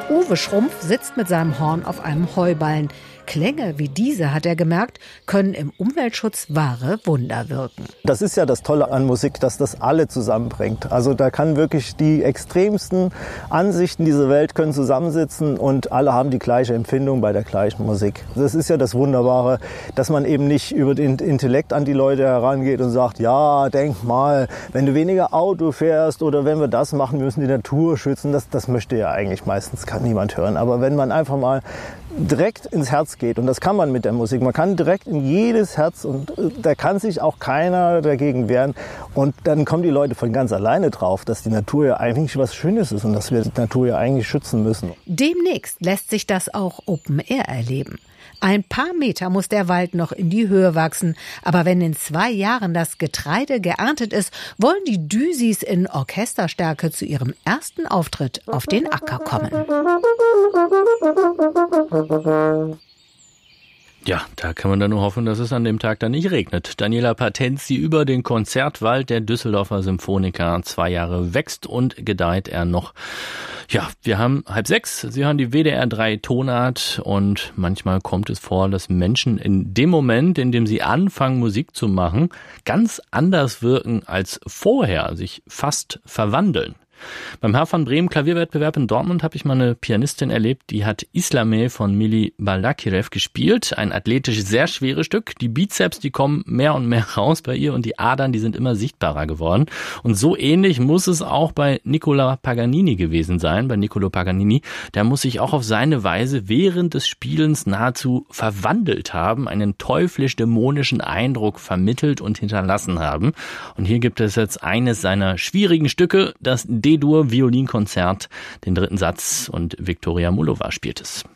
Uwe Schrumpf sitzt mit seinem Horn auf einem Heuballen. Klänge wie diese, hat er gemerkt, können im Umweltschutz wahre Wunder wirken. Das ist ja das Tolle an Musik, dass das alle zusammenbringt. Also da kann wirklich die extremsten Ansichten dieser Welt können zusammensitzen und alle haben die gleiche Empfindung bei der gleichen Musik. Das ist ja das Wunderbare, dass man eben nicht über den Intellekt an die Leute herangeht und sagt, ja, denk mal, wenn du weniger Auto fährst oder wenn wir das machen, wir müssen die Natur schützen. Das möchte ja eigentlich meistens niemand hören. Aber wenn man einfach mal direkt ins Herz geht, und das kann man mit der Musik, man kann direkt in jedes Herz und da kann sich auch keiner dagegen wehren und dann kommen die Leute von ganz alleine drauf, dass die Natur ja eigentlich was Schönes ist und dass wir die Natur ja eigentlich schützen müssen. Demnächst lässt sich das auch Open Air erleben. Ein paar Meter muss der Wald noch in die Höhe wachsen. Aber wenn in 2 Jahren das Getreide geerntet ist, wollen die Düsis in Orchesterstärke zu ihrem ersten Auftritt auf den Acker kommen. Ja, da kann man dann nur hoffen, dass es an dem Tag dann nicht regnet. Daniela Patenzi über den Konzertwald der Düsseldorfer Symphoniker. 2 Jahre wächst und gedeiht er noch. Ja, wir haben 5:30. Sie hören die WDR 3 Tonart und manchmal kommt es vor, dass Menschen in dem Moment, in dem sie anfangen, Musik zu machen, ganz anders wirken als vorher, sich fast verwandeln. Beim Herr van Bremen Klavierwettbewerb in Dortmund habe ich mal eine Pianistin erlebt, die hat Islamé von Mili Baldakirev gespielt. Ein athletisch sehr schweres Stück. Die Bizeps, die kommen mehr und mehr raus bei ihr und die Adern, die sind immer sichtbarer geworden. Und so ähnlich muss es auch bei Niccolo Paganini gewesen sein. Bei Niccolo Paganini, der muss sich auch auf seine Weise während des Spielens nahezu verwandelt haben, einen teuflisch-dämonischen Eindruck vermittelt und hinterlassen haben. Und hier gibt es jetzt eines seiner schwierigen Stücke, das D-Dur Violinkonzert, den 3. Satz, und Viktoria Mullova spielt es.